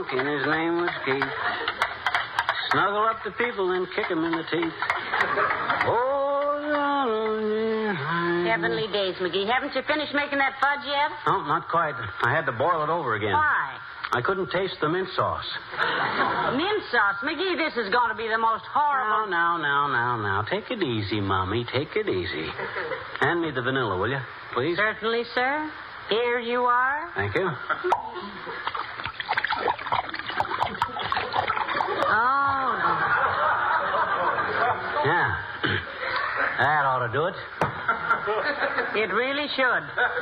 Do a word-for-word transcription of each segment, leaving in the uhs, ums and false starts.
skunk, and his name was Keith. Snuggle up to people and kick 'em in the teeth. Oh, Heavenly days, McGee. Haven't you finished making that fudge yet? no, not quite. I had to boil it over again. Why? I couldn't taste the mint sauce. Mint sauce. McGee, this is going to be the most horrible... Now, now, now, now, now. Take it easy, Mommy. Take it easy. Hand me the vanilla, will you? Please? Certainly, sir. Here you are. Thank you. Oh. Yeah. That ought to do it. It really should.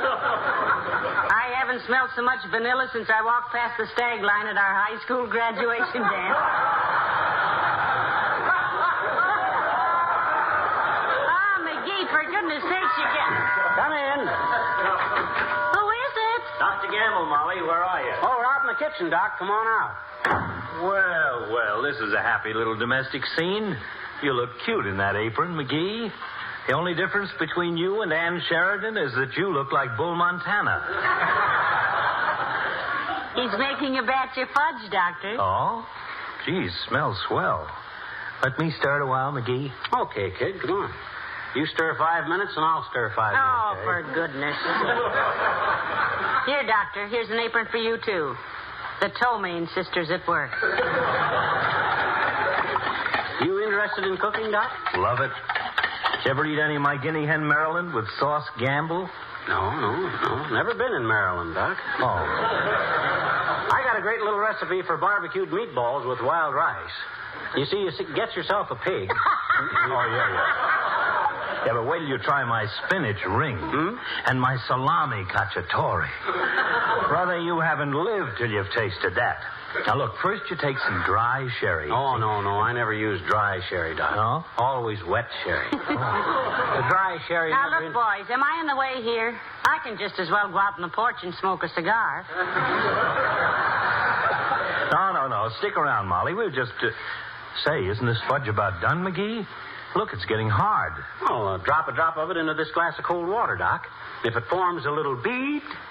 I haven't smelled so much vanilla since I walked past the stag line at our high school graduation dance. Ah, McGee, for goodness sakes, you can... Come in. Who is it? Doctor Gamble, Molly, where are you? Oh, we're out in the kitchen, Doc. Come on out. Well, well, this is a happy little domestic scene. You look cute in that apron, McGee. The only difference between you and Ann Sheridan is that you look like Bull Montana. He's making a batch of fudge, Doctor. Oh? Geez, smells swell. Let me start a while, McGee. Okay, kid, come on. You stir five minutes, and I'll stir five Oh, minutes. for goodness. Here, Doctor, here's an apron for you, too. The Tomaine sisters at work. You interested in cooking, Doc? Love it. Did you ever eat any of my guinea hen Maryland with sauce Gamble? No, no, no. Never been in Maryland, Doc. Oh. I got a great little recipe for barbecued meatballs with wild rice. You see, you see, get yourself a pig. Oh, yeah, yeah. Yeah, but wait till you try my spinach ring Hmm? and my salami cacciatore. Brother, you haven't lived till you've tasted that. Now, look, first you take some dry sherry. Oh, no, no. I never use dry sherry, Doc. No? Always wet sherry. The dry sherry... Now, never look, in- boys, am I in the way here? I can just as well go out on the porch and smoke a cigar. No, no, no. Stick around, Molly. We'll just... Uh... Say, isn't this fudge about done, McGee? Look, it's getting hard. Well, uh, drop a drop of it into this glass of cold water, Doc. If it forms a little bead,